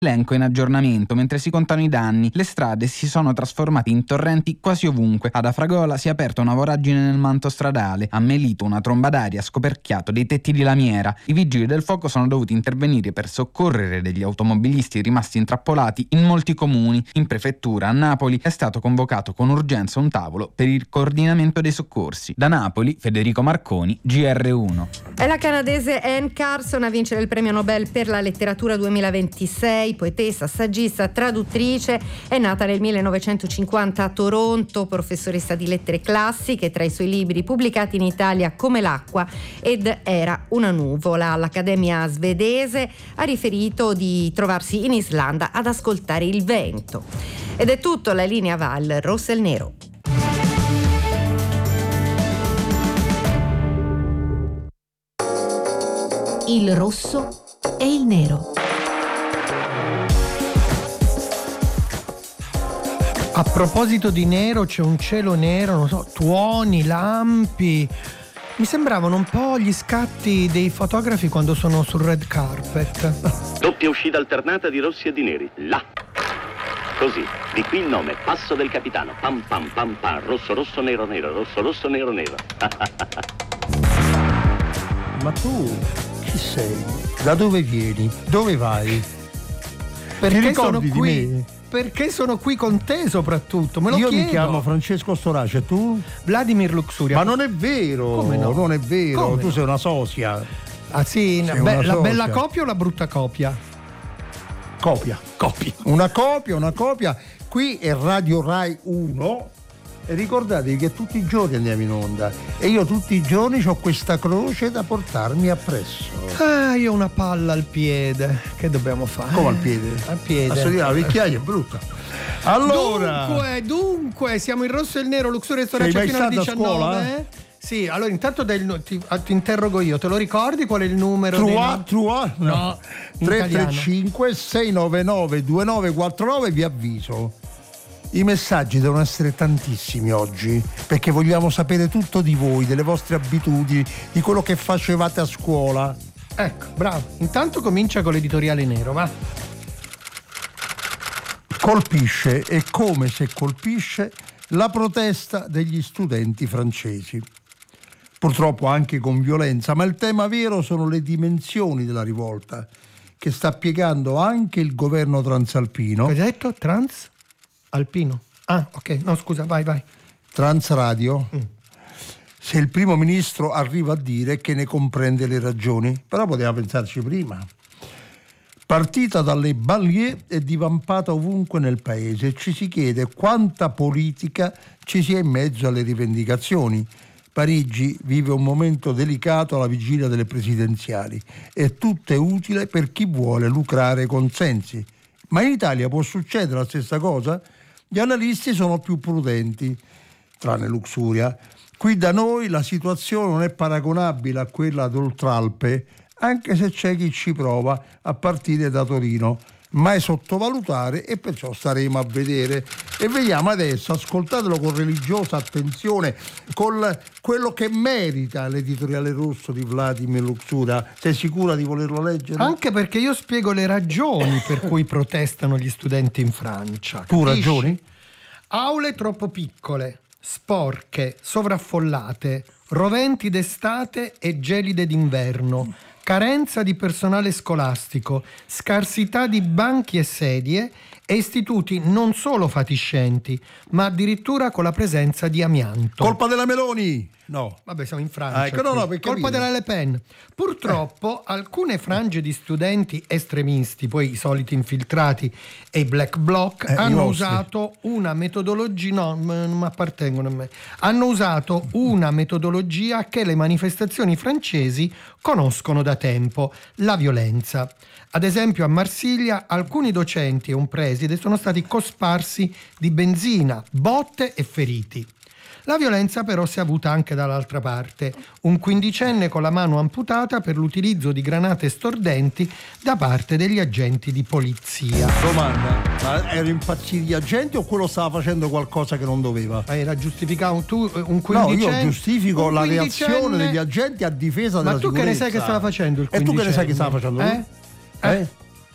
L'elenco in aggiornamento mentre si contano i danni. Le strade si sono trasformate in torrenti quasi ovunque. Ad Afragola si è aperta una voragine nel manto stradale. A Melito una tromba d'aria ha scoperchiato dei tetti di lamiera. I vigili del fuoco sono dovuti intervenire per soccorrere degli automobilisti rimasti intrappolati in molti comuni. In prefettura a Napoli è stato convocato con urgenza un tavolo per il coordinamento dei soccorsi. Da Napoli, Federico Marconi, GR1. È la canadese Anne Carson a vincere il premio Nobel per la letteratura 2026. Poetessa, saggista, traduttrice, è nata nel 1950 a Toronto, professoressa di lettere classiche, tra i suoi libri pubblicati in Italia Come l'acqua ed Era una nuvola. L'Accademia svedese ha riferito di trovarsi in Islanda ad ascoltare il vento. Ed è tutto, la linea va al rosso e il nero. Il rosso e il nero. A proposito di nero, c'è un cielo nero, non so, tuoni, lampi. Mi sembravano un po' gli scatti dei fotografi quando sono sul red carpet. Doppia uscita alternata di rossi e di neri. Là. Così, di qui il nome, Passo del Capitano. Pam pam pam pam, rosso rosso nero nero, rosso rosso nero nero. Ma tu chi sei? Da dove vieni? Dove vai? Perché sono ricordi di qui? me? Perché sono qui con te soprattutto? Me lo Io chiedo. mi chiamo Francesco Storace e tu? Vladimir Luxuria. Ma non è vero. Come no? Non è vero. Come tu no? sei una sosia. Ah sì, Sei una la socia. bella copia o la brutta copia? Copia. Una copia. Qui è Radio Rai 1. E ricordatevi che tutti i giorni andiamo in onda. E io tutti i giorni ho questa croce da portarmi appresso. Ah, io ho una palla al piede. Che dobbiamo fare? Come al piede? Al piede. A salire la vecchiaia è brutta. Allora. Dunque, siamo in rosso e il nero, Luxuria e Storace Sei mai fino alle stata a 19. scuola? Sì, allora intanto ti interrogo io. Te lo ricordi qual è il numero? Trua? No. 335 699 2949. Vi avviso. I messaggi devono essere tantissimi oggi, perché vogliamo sapere tutto di voi, delle vostre abitudini, di quello che facevate a scuola. Ecco, bravo. Intanto comincia con l'editoriale nero, va. Colpisce, e come se colpisce, la protesta degli studenti francesi. Purtroppo anche con violenza, ma il tema vero sono le dimensioni della rivolta, che sta piegando anche il governo transalpino. Cosa hai detto? Alpino. Ah, ok. No, scusa, vai. Transradio. Se il primo ministro arriva a dire che ne comprende le ragioni, però poteva pensarci prima. Partita dalle banlieue e divampata ovunque nel paese, ci si chiede quanta politica ci sia in mezzo alle rivendicazioni. Parigi vive un momento delicato alla vigilia delle presidenziali e tutto è utile per chi vuole lucrare consensi. Ma in Italia può succedere la stessa cosa? Gli analisti sono più prudenti, tranne Luxuria. Qui da noi la situazione non è paragonabile a quella d'Oltralpe, anche se c'è chi ci prova a partire da Torino. Mai sottovalutare, e perciò staremo a vedere. E vediamo adesso, ascoltatelo con religiosa attenzione, con quello che merita l'editoriale rosso di Vladimir Luxuria. Sei sicura di volerlo leggere? Anche perché io spiego le ragioni per cui protestano gli studenti in Francia. Tu capisci? ragioni? Aule troppo piccole, sporche, sovraffollate, roventi d'estate e gelide d'inverno, carenza di personale scolastico, scarsità di banchi e sedie e istituti non solo fatiscenti, ma addirittura con la presenza di amianto. Colpa della Meloni? No. Vabbè, siamo in Francia. Ecco, no, per colpa capire. della Le Pen. Purtroppo alcune frange di studenti estremisti, poi i soliti infiltrati e i black bloc, hanno usato una metodologia, no, non mi appartengono a me, hanno usato una metodologia che le manifestazioni francesi conoscono da tempo: la violenza. Ad esempio a Marsiglia alcuni docenti e un preside sono stati cosparsi di benzina, botte e feriti. La violenza però si è avuta anche dall'altra parte. Un quindicenne con la mano amputata per l'utilizzo di granate stordenti da parte degli agenti di polizia. Domanda, ma erano impazziti gli agenti o quello stava facendo qualcosa che non doveva? Era giustificato tu un No, quindicenne? io giustifico la quindicenne... reazione degli agenti a difesa della sicurezza. Ma tu che ne sai che stava facendo il E tu quindicenne? che ne sai che stava facendo lui?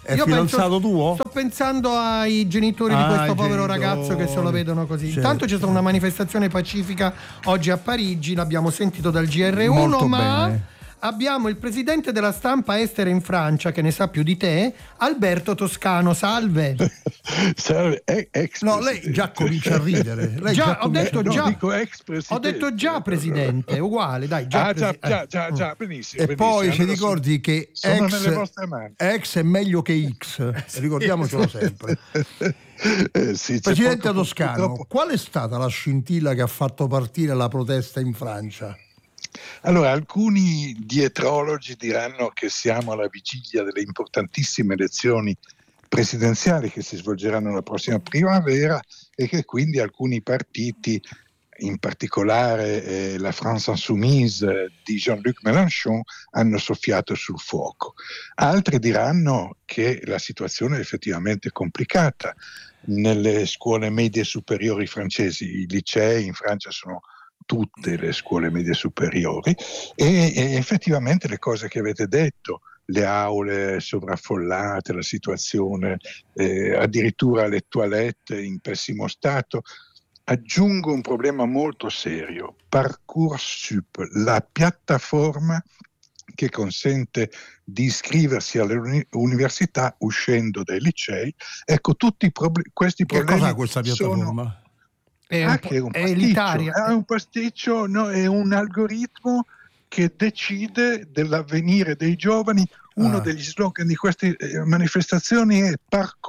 È fidanzato tuo? Sto pensando ai genitori di questo povero ragazzo che se lo vedono così. Certo. Intanto c'è stata una manifestazione pacifica oggi a Parigi, l'abbiamo sentito dal GR1, Molto ma bene. abbiamo il presidente della stampa estera in Francia, che ne sa più di te, Alberto Toscano. Salve. Salve, ex No, lei già comincia a ridere. Lei Già, ho comincia- detto No, già. dico ex presidente. Ho detto già presidente, uguale, dai, già. Già, benissimo. E poi ci Allora ricordi che sono nelle vostre mani. ex è meglio che X, ricordiamocelo sempre. Sì, c'è Presidente poco, Toscano, purtroppo. qual è stata la scintilla che ha fatto partire la protesta in Francia? Allora, alcuni dietrologi diranno che siamo alla vigilia delle importantissime elezioni presidenziali che si svolgeranno la prossima primavera e che quindi alcuni partiti, in particolare la France Insoumise di Jean-Luc Mélenchon, hanno soffiato sul fuoco. Altri diranno che la situazione è effettivamente complicata. Nelle scuole medie superiori francesi, i licei in Francia sono tutte le scuole medie superiori e effettivamente le cose che avete detto, le aule sovraffollate, la situazione, addirittura le toilette in pessimo stato. Aggiungo un problema molto serio: Parcoursup, la piattaforma che consente di iscriversi alle università uscendo dai licei. Ecco, tutti questi Che problemi cos'è questa piattaforma? sono... È un È elitaria. un pasticcio, no, è un algoritmo che decide dell'avvenire dei giovani. Uno degli slogan di queste manifestazioni è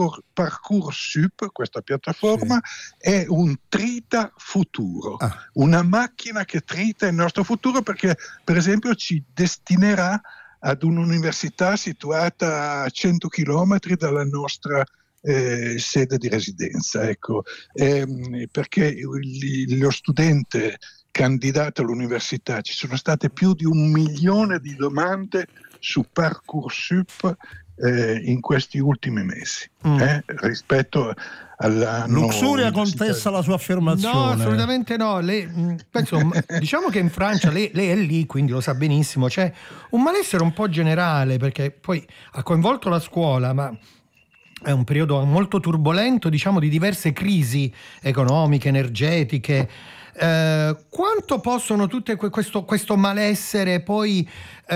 Parcoursup, questa piattaforma, è un trita futuro, una macchina che trita il nostro futuro, perché per esempio ci destinerà ad un'università situata a 100 chilometri dalla nostra sede di residenza, ecco, perché lo studente candidato all'università, ci sono state più di 1 milione di domande su Parcoursup in questi ultimi mesi, rispetto all'anno. Luxuria contesta la sua affermazione. No, assolutamente no. Diciamo che in Francia lei è lì, quindi lo sa benissimo. C'è un malessere un po' generale, perché poi ha coinvolto la scuola, ma è un periodo molto turbolento, diciamo, di diverse crisi economiche, energetiche. Quanto possono tutte questo malessere poi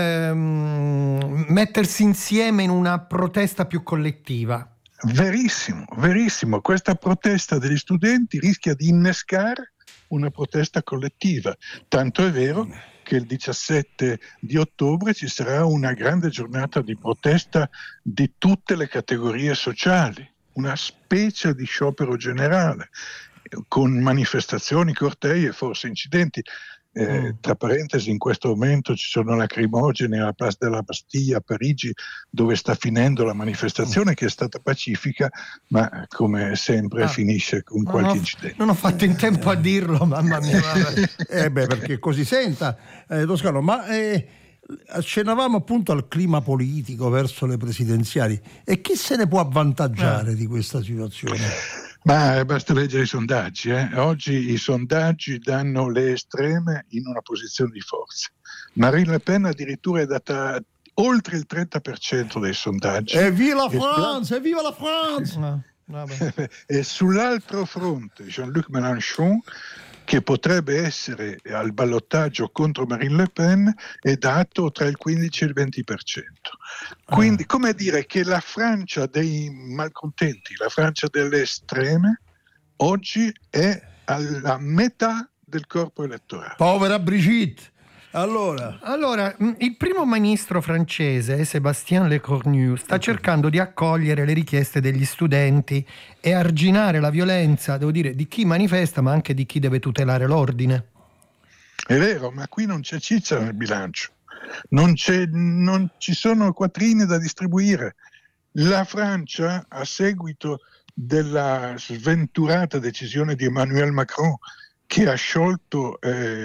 mettersi insieme in una protesta più collettiva? Verissimo, verissimo. Questa protesta degli studenti rischia di innescare una protesta collettiva. Tanto è vero che il 17 di ottobre ci sarà una grande giornata di protesta di tutte le categorie sociali, una specie di sciopero generale, con manifestazioni, cortei e forse incidenti. Tra parentesi, in questo momento ci sono lacrimogeni alla Place de la Bastille a Parigi, dove sta finendo la manifestazione, che è stata pacifica, ma come sempre finisce con qualche incidente. Non ho fatto in tempo a dirlo, mamma mia. Perché così senta, Toscano, ma accennavamo appunto al clima politico verso le presidenziali, e chi se ne può avvantaggiare di questa situazione? Ma basta leggere i sondaggi. Oggi i sondaggi danno le estreme in una posizione di forza. Marine Le Pen addirittura è data oltre il 30% dei sondaggi. Viva la France! Viva la France! E sull'altro fronte Jean-Luc Mélenchon, che potrebbe essere al ballottaggio contro Marine Le Pen, è dato tra il 15 e il 20%. Quindi, come dire che la Francia dei malcontenti, la Francia delle estreme, oggi è alla metà del corpo elettorale. Povera Brigitte! Allora, il primo ministro francese, Sébastien Lecornu, sta cercando di accogliere le richieste degli studenti e arginare la violenza, devo dire, di chi manifesta, ma anche di chi deve tutelare l'ordine. È vero, ma qui non c'è ciccia nel bilancio, non ci sono quattrini da distribuire. La Francia, a seguito della sventurata decisione di Emmanuel Macron, che ha sciolto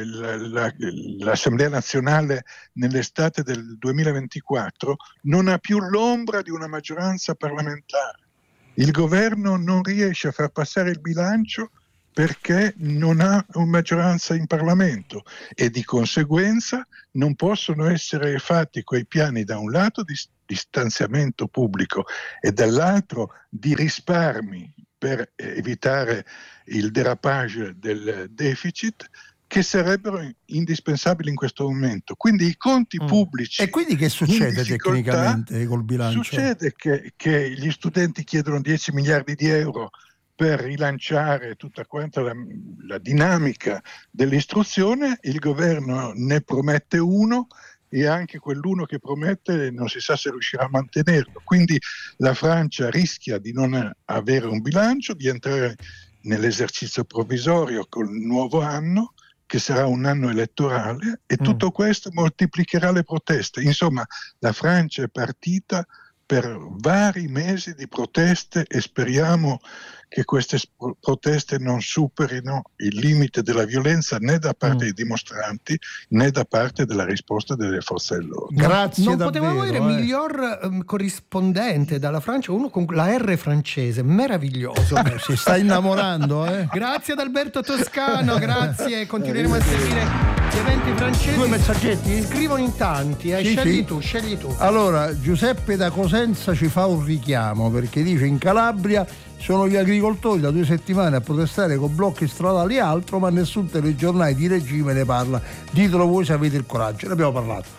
l'Assemblea nazionale nell'estate del 2024, non ha più l'ombra di una maggioranza parlamentare. Il governo non riesce a far passare il bilancio perché non ha una maggioranza in Parlamento, e di conseguenza non possono essere fatti quei piani da un lato di stanziamento pubblico e dall'altro di risparmi per evitare il derapage del deficit, che sarebbero indispensabili in questo momento. Quindi i conti pubblici. E quindi che succede tecnicamente col bilancio? Succede che gli studenti chiedono 10 miliardi di euro per rilanciare tutta quanta la dinamica dell'istruzione, il governo ne promette uno e anche quell'uno che promette non si sa se riuscirà a mantenerlo. Quindi la Francia rischia di non avere un bilancio, di entrare nell'esercizio provvisorio col nuovo anno, che sarà un anno elettorale, e tutto questo moltiplicherà le proteste. Insomma, la Francia è partita per vari mesi di proteste e speriamo che queste proteste non superino il limite della violenza né da parte dei dimostranti né da parte della risposta delle forze dell'ordine. Grazie non davvero, potevamo avere miglior corrispondente dalla Francia, uno con la R francese, meraviglioso. Si sta innamorando, Grazie ad Alberto Toscano, grazie, continueremo a seguire gli eventi francesi. 2 messaggetti? Scrivono in tanti, Sì. scegli tu. Allora, Giuseppe da Cosenza ci fa un richiamo, perché dice: in Calabria sono gli agricoltori da 2 settimane a protestare con blocchi stradali e altro, ma nessun telegiornale di regime ne parla. Ditelo voi se avete il coraggio. Ne abbiamo parlato.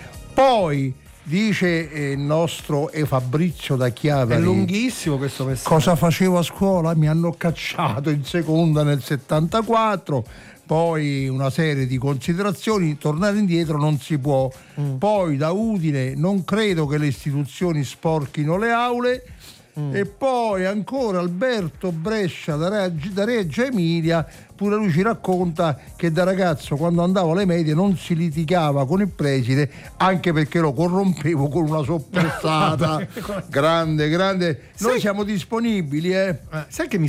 Poi dice il nostro Fabrizio da Chiavari: È lunghissimo questo messaggio. cosa facevo a scuola? Mi hanno cacciato in seconda nel 74. Poi una serie di considerazioni, tornare indietro non si può. Poi da Udine: non credo che le istituzioni sporchino le aule. E poi ancora Alberto Brescia da Reggio Emilia, pure lui ci racconta che da ragazzo, quando andavo alle medie, non si litigava con il preside, anche perché lo corrompevo con una soppressata. grande. Noi siamo disponibili, Sai che mi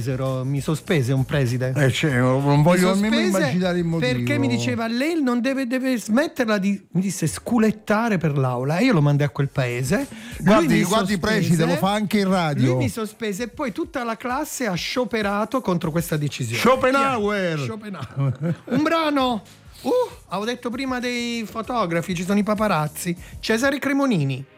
sospese un preside? Non voglio nemmeno immaginare il motivo. Perché mi diceva: lei non deve smetterla mi disse, sculettare per l'aula, e io lo mandai a quel paese. Guardi preside, lo fa anche in radio. Lui mi sospese e poi tutta la classe ha scioperato contro questa decisione. Schopenhauer. Un brano. Avevo detto prima dei fotografi, ci sono i paparazzi. Cesare Cremonini.